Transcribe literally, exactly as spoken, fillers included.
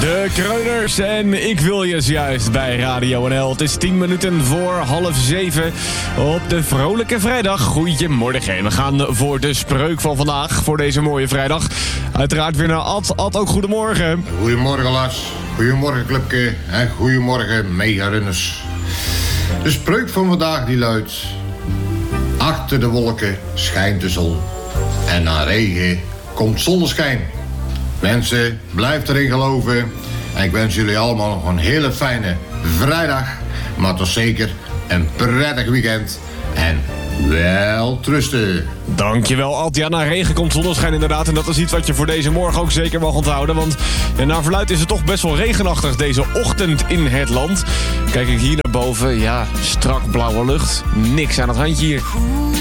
De Kreuners en ik wil je juist bij Radio N L. Het is tien minuten voor half zeven op de vrolijke vrijdag. Goedemorgen. We gaan voor de spreuk van vandaag, voor deze mooie vrijdag. Uiteraard weer naar Ad. Ad, ook goedemorgen. Goedemorgen Lars. Goedemorgen Clubke. En goedemorgen mega-runners. De spreuk van vandaag die luidt: achter de wolken schijnt de zon. En na regen komt zonneschijn. Mensen, blijf erin geloven. En ik wens jullie allemaal nog een hele fijne vrijdag. Maar toch zeker een prettig weekend. En wel trusten. Dankjewel, Ad. Ja, na regen komt zonneschijn inderdaad. En dat is iets wat je voor deze morgen ook zeker mag onthouden. Want ja, naar verluidt is het toch best wel regenachtig deze ochtend in het land. Kijk ik hier naar boven, ja, strak blauwe lucht. Niks aan het handje hier.